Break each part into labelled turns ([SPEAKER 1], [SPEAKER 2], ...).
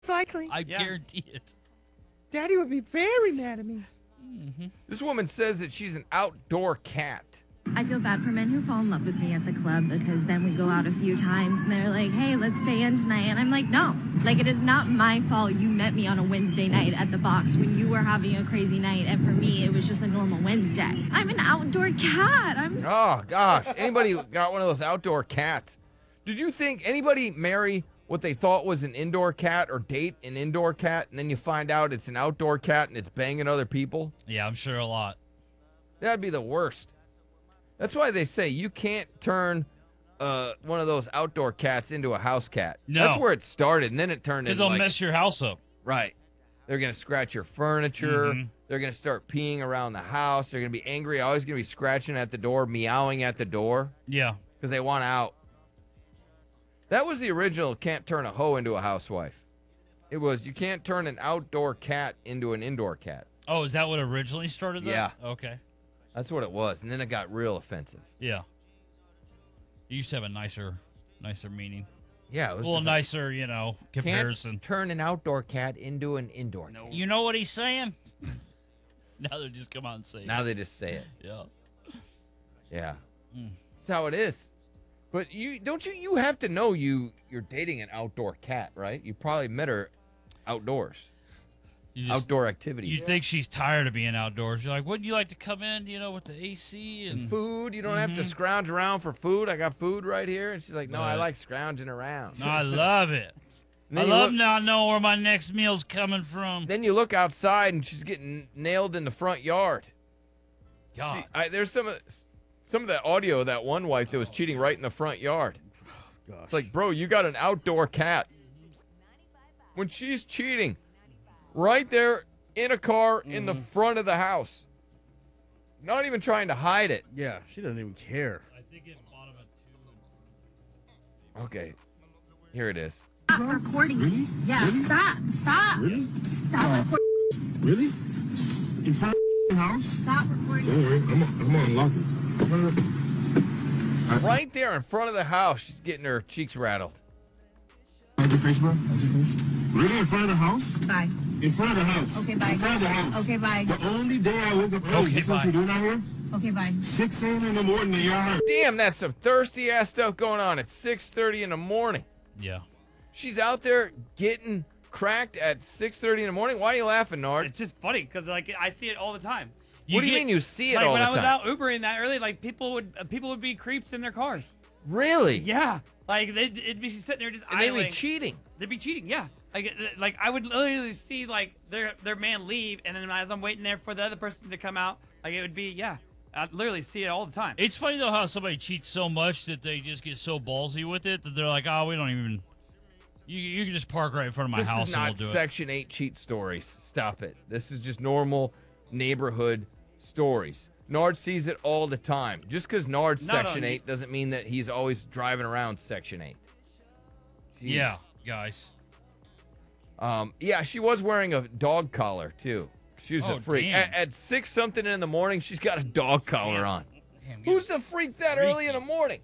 [SPEAKER 1] Likely.
[SPEAKER 2] I guarantee it.
[SPEAKER 1] Daddy would be very mad at me.
[SPEAKER 3] This woman says that she's an outdoor cat.
[SPEAKER 4] I feel bad for men who fall in love with me at the club because then we go out a few times and they're like, hey, let's stay in tonight. And I'm like, no. Like, it is not my fault you met me on a Wednesday night at the box when you were having a crazy night. And for me, it was just a normal Wednesday. I'm an outdoor cat.
[SPEAKER 3] Oh, gosh. Anybody got one of those outdoor cats? Did you think anybody marry what they thought was an indoor cat or date an indoor cat, and then you find out it's an outdoor cat and it's banging other people?
[SPEAKER 2] Yeah, I'm sure a lot.
[SPEAKER 3] That'd be the worst. That's why they say you can't turn one of those outdoor cats into a house cat.
[SPEAKER 2] No.
[SPEAKER 3] That's where it started, and then it turned
[SPEAKER 2] Because
[SPEAKER 3] into
[SPEAKER 2] they'll mess your house up.
[SPEAKER 3] Right. They're going to scratch your furniture. They're going to start peeing around the house. They're going to be angry. Always going to be scratching at the door, meowing at the door.
[SPEAKER 2] Yeah.
[SPEAKER 3] Because they want out. That was the original can't turn a hoe into a housewife. It was you can't turn an outdoor cat into an indoor cat.
[SPEAKER 2] Oh, is that what originally started that?
[SPEAKER 3] Yeah.
[SPEAKER 2] Okay.
[SPEAKER 3] That's what it was. And then it got real offensive.
[SPEAKER 2] Yeah. It used to have a nicer meaning.
[SPEAKER 3] Yeah. It was
[SPEAKER 2] A little
[SPEAKER 3] just
[SPEAKER 2] nicer, comparison.
[SPEAKER 3] Can't turn an outdoor cat into an indoor cat.
[SPEAKER 2] You know what he's saying? Now they just come out and say it.
[SPEAKER 3] Now they just say it.
[SPEAKER 2] Yeah.
[SPEAKER 3] Yeah. That's how it is. But you have to know you're dating an outdoor cat, right? You probably met her outdoors. Outdoor activities.
[SPEAKER 2] You think she's tired of being outdoors. You're like, wouldn't you like to come in, with the AC and
[SPEAKER 3] food? You don't have to scrounge around for food. I got food right here. And she's like, no, I like scrounging around.
[SPEAKER 2] No, I love it. I love not knowing where my next meal's coming from.
[SPEAKER 3] Then you look outside and she's getting nailed in the front yard.
[SPEAKER 2] God.
[SPEAKER 3] There's some of that audio of that one wife that was cheating right in the front yard.
[SPEAKER 1] Gosh.
[SPEAKER 3] It's like, bro, you got an outdoor cat. When she's cheating, right there in a car in the front of the house. Not even trying to hide it.
[SPEAKER 1] Yeah, she doesn't even care.
[SPEAKER 2] I think it bottom of
[SPEAKER 3] Okay. Here it is.
[SPEAKER 4] Stop recording.
[SPEAKER 5] Really?
[SPEAKER 4] Yeah,
[SPEAKER 5] Really?
[SPEAKER 4] Stop.
[SPEAKER 5] Really?
[SPEAKER 4] Stop recording.
[SPEAKER 5] Really? In front of the house?
[SPEAKER 4] Stop recording.
[SPEAKER 5] Don't worry, I'm gonna unlock it.
[SPEAKER 3] Right there in front of the house, she's getting her cheeks rattled.
[SPEAKER 5] How's your face, bro? How's your face? Really? In front of the house?
[SPEAKER 4] Bye.
[SPEAKER 5] In front of the house.
[SPEAKER 4] Okay, bye.
[SPEAKER 5] In front of the house.
[SPEAKER 4] Okay, bye.
[SPEAKER 5] The only day I woke up early,
[SPEAKER 2] Okay,
[SPEAKER 5] guess what
[SPEAKER 2] bye.
[SPEAKER 5] you're doing out here?
[SPEAKER 4] Okay, bye.
[SPEAKER 5] 6 a.m. in the morning in your yard.
[SPEAKER 3] Damn, that's some thirsty ass stuff going on at 6:30 in the morning.
[SPEAKER 2] Yeah.
[SPEAKER 3] She's out there getting cracked at 6:30 in the morning. Why are you laughing, Nard?
[SPEAKER 6] It's just funny because I see it all the time.
[SPEAKER 3] What do you mean you see it
[SPEAKER 6] Like
[SPEAKER 3] all
[SPEAKER 6] when
[SPEAKER 3] the
[SPEAKER 6] I was
[SPEAKER 3] time?
[SPEAKER 6] out Ubering that early, like people would be creeps in their cars.
[SPEAKER 3] Really?
[SPEAKER 6] Yeah, like it'd be sitting there just
[SPEAKER 3] And they'd
[SPEAKER 6] idling.
[SPEAKER 3] be cheating.
[SPEAKER 6] They'd be cheating. Yeah, like I would literally see like their man leave, and then as I'm waiting there for the other person to come out, like it would be I'd literally see it all the time.
[SPEAKER 2] It's funny, though, how somebody cheats so much that they just get so ballsy with it that they're like, oh, we don't even... You can just park right in front of my
[SPEAKER 3] This
[SPEAKER 2] house
[SPEAKER 3] is
[SPEAKER 2] and
[SPEAKER 3] not
[SPEAKER 2] we'll do it.
[SPEAKER 3] Section 8 cheat stories. Stop it. This is just normal neighborhood stories. Nard sees it all the time. Just because Nard's
[SPEAKER 6] Not
[SPEAKER 3] Section
[SPEAKER 6] on-
[SPEAKER 3] 8 doesn't mean that he's always driving around Section 8. Jeez.
[SPEAKER 2] Yeah, guys.
[SPEAKER 3] Yeah, she was wearing a dog collar, too. She was
[SPEAKER 2] Oh,
[SPEAKER 3] a freak.
[SPEAKER 2] damn.
[SPEAKER 3] At 6 something in the morning, she's got a dog collar on.
[SPEAKER 2] Damn,
[SPEAKER 3] Who's the freak that early in the morning?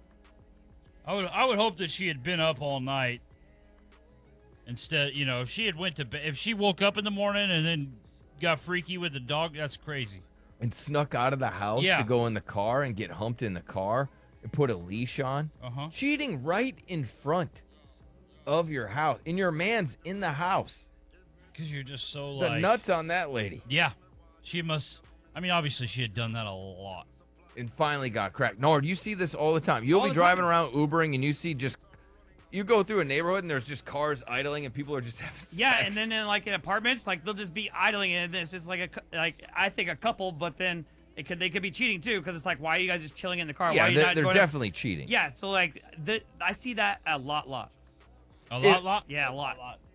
[SPEAKER 2] I would hope that she had been up all night. Instead, if she had went to bed, if she woke up in the morning and then got freaky with the dog, that's crazy.
[SPEAKER 3] And snuck out of the house
[SPEAKER 2] Yeah.
[SPEAKER 3] to go in the car and get humped in the car and put a leash on.
[SPEAKER 2] Uh-huh.
[SPEAKER 3] Cheating right in front of your house. And your man's in the house.
[SPEAKER 2] Because you're just so
[SPEAKER 3] The
[SPEAKER 2] like...
[SPEAKER 3] nuts on that lady.
[SPEAKER 2] Yeah. She must... I mean, obviously she had done that a lot.
[SPEAKER 3] And finally got cracked. Nord, you see this all the time. You'll
[SPEAKER 6] All
[SPEAKER 3] be
[SPEAKER 6] the
[SPEAKER 3] driving
[SPEAKER 6] time.
[SPEAKER 3] around Ubering and you see just... You go through a neighborhood and there's just cars idling and people are just having
[SPEAKER 6] Yeah,
[SPEAKER 3] sex.
[SPEAKER 6] and then in like in apartments, like they'll just be idling, and it's just like I think a couple, but then they could be cheating too, because it's like, why are you guys just chilling in the car? Why
[SPEAKER 3] Yeah,
[SPEAKER 6] are you
[SPEAKER 3] they're,
[SPEAKER 6] not
[SPEAKER 3] they're
[SPEAKER 6] going
[SPEAKER 3] definitely cheating.
[SPEAKER 6] Yeah, so like I see that a lot.
[SPEAKER 2] A lot?
[SPEAKER 6] Yeah, a lot.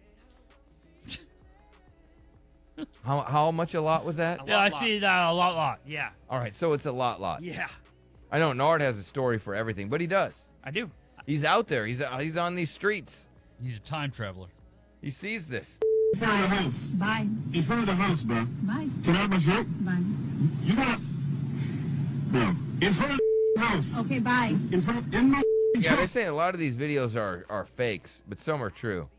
[SPEAKER 3] How much a lot was that?
[SPEAKER 2] Yeah, I
[SPEAKER 6] lot.
[SPEAKER 2] see that a lot.
[SPEAKER 6] Yeah,
[SPEAKER 3] All right, so it's a lot.
[SPEAKER 6] yeah,
[SPEAKER 3] I know Nard has a story for everything, but he does.
[SPEAKER 6] I do.
[SPEAKER 3] He's out there. He's on these streets.
[SPEAKER 2] He's a time traveler.
[SPEAKER 3] He sees this.
[SPEAKER 5] In front of the house.
[SPEAKER 4] Bye.
[SPEAKER 5] In front of the house, bro.
[SPEAKER 4] Bye.
[SPEAKER 5] Can I have my shirt?
[SPEAKER 4] Bye.
[SPEAKER 5] You got... Bro. In front of the house.
[SPEAKER 4] Okay, bye.
[SPEAKER 5] In my
[SPEAKER 3] Yeah,
[SPEAKER 5] truck.
[SPEAKER 3] they're saying a lot of these videos are fakes, but some are true.